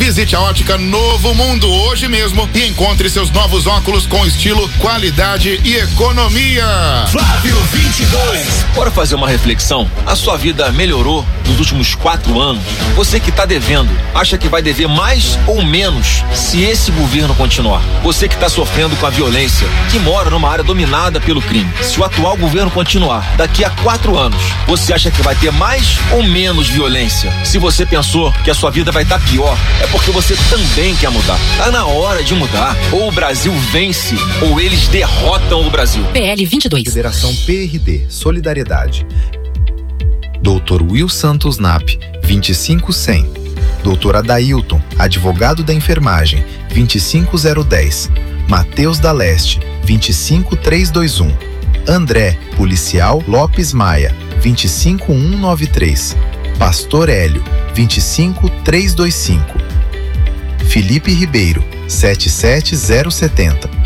Visite a Ótica Novo Mundo hoje mesmo e encontre seus novos óculos com estilo, qualidade e economia. Flávio 22. Bora fazer uma reflexão? A sua vida melhorou nos últimos 4 anos? Você que está devendo, acha que vai dever mais ou menos se esse governo continuar? Você que está sofrendo com a violência, que mora numa área dominada pelo crime, se o atual governo continuar, daqui a 4 anos, você acha que vai ter mais ou menos violência? Se você pensou que a sua vida vai estar pior, é porque você também quer mudar. Tá na hora de mudar. Ou o Brasil vence, ou eles derrotam o Brasil. PL 22. Federação PRD Solidariedade. Dr. Will Santos Nap, 25100. Dr. Adailton, advogado da enfermagem, 25010. Mateus da Leste, 25321. André, policial Lopes Maia, 25193. Pastor Hélio, 25325. Felipe Ribeiro, 77070.